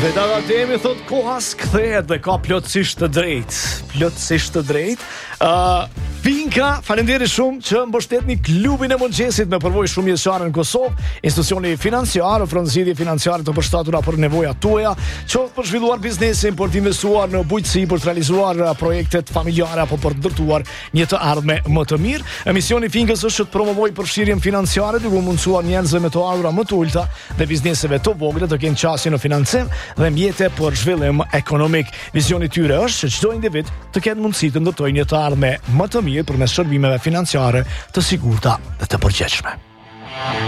Dhe data temi thot koha s'kthehet dhe ka plotësisht të drejt. Finka, faleminderit shumë që mbështetni klubin e mëngjesit me përvojë shumë jetësare në Kosovë. Institucioni financiar ofron zgjidhje financiare të përshtatura për nevojat tuaja, qoftë për zhvilluar biznesin, për të investuar në bujqësi, për të realizuar projektet familjare apo për të ndërtuar një të ardhme më të mirë. Misioni Finkës është të promovojë përfshirjen financiare duke mundësuar njerëzve me të ardhura më të ulta dhe bizneseve të vogla të kenë qasje në financim dhe mjete për zhvillim ekonomik. Vizioni i tyre është që çdo individ të ketë mundësi të ndërtojë një të ardhme më të mirë përmes shërbimeve financiare të sigurta dhe të përgjithshme.